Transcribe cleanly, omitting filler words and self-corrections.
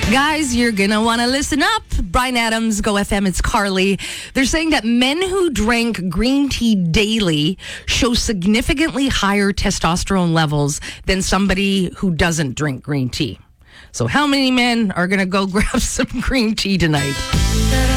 Guys, you're going to want to listen up. Brian Adams, Go FM, it's Carly. They're saying that men who drank green tea daily show significantly higher testosterone levels than somebody who doesn't drink green tea. So how many men are going to go grab some green tea tonight?